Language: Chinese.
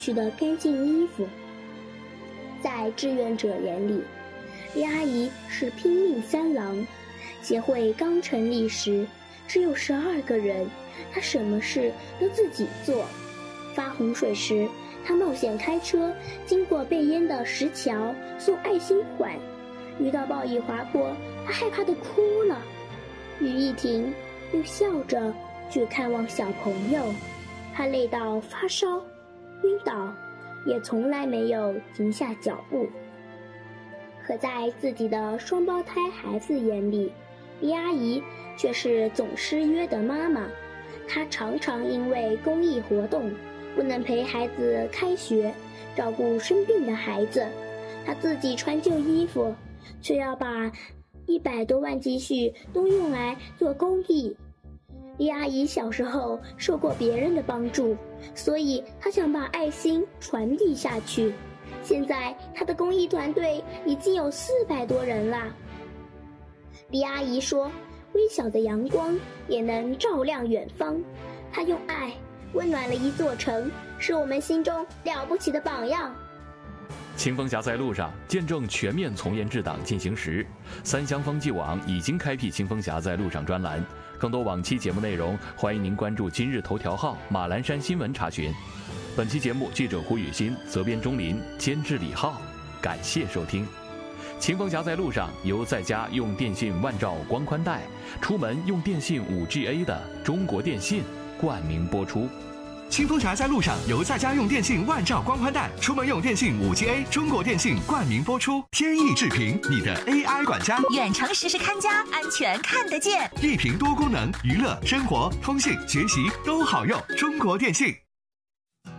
去的干净衣服。在志愿者眼里，李阿姨是拼命三郎。协会刚成立时只有12个人，她什么事都自己做。发洪水时，她冒险开车经过被淹的石桥送爱心款，遇到暴雨滑坡，她害怕地哭了。雨一停，又笑着去看望小朋友。她累到发烧、晕倒，也从来没有停下脚步。可在自己的双胞胎孩子眼里，李阿姨却是总失约的妈妈。她常常因为公益活动不能陪孩子开学，照顾生病的孩子，她自己穿旧衣服，却要把100多万积蓄都用来做公益。李阿姨小时候受过别人的帮助，所以她想把爱心传递下去。现在她的公益团队已经有400多人啦。李阿姨说，微小的阳光也能照亮远方。她用爱温暖了一座城，是我们心中了不起的榜样。 清风侠在路上，见证全面从严治党进行时。三湘风纪网已经开辟清风侠在路上专栏，更多往期节目内容，欢迎您关注今日头条号马栏山新闻查询。本期节目记者胡雨欣，责编钟林，监制李浩，感谢收听。清风侠在路上由在家用电信万兆光宽带，出门用电信5G A 的中国电信冠名播出。 清风侠在路上由在家用电信万兆光宽带，出门用电信5G A， 中国电信冠名播出。天翼智屏，你的 AI 管家， 远程实时看家，安全看得见。 一屏多功能，娱乐、生活、通信、学习都好用。中国电信。